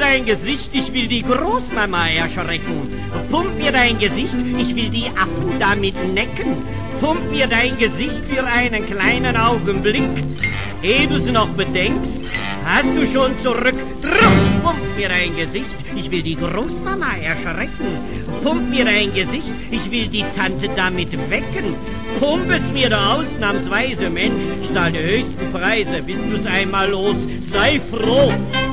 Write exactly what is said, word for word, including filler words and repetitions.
dein Gesicht, ich will die Großmama erschrecken. Pump mir dein Gesicht, ich will die Affen damit necken. Pump mir dein Gesicht für einen kleinen Augenblick. Ehe du's noch bedenkst, hast du schon zurück. Pump mir dein Gesicht, ich will die Großmama erschrecken. Pump mir dein Gesicht, ich will die Tante damit wecken. Pump es mir da ausnahmsweise, Mensch, ich zahl die höchsten Preise, bis du's einmal los. Sei froh.